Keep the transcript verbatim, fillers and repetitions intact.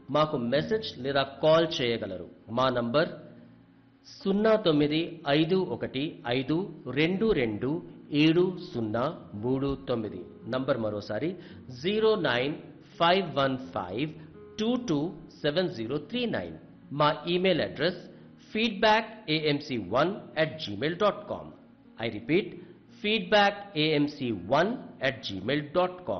మాకు మెసేజ్ లేదా కాల్ చేయగలరు. మా నంబర్ సున్నా తొమ్మిది ఐదు ఒకటి ఐదు రెండు రెండు ఏడు సున్నా మూడు తొమ్మిది. నంబర్ మరోసారి zero nine five one five two two seven zero three nine. మా email address feedback AMC one at Gmail dot com. I repeat, feedback AMC one at Gmail dot com.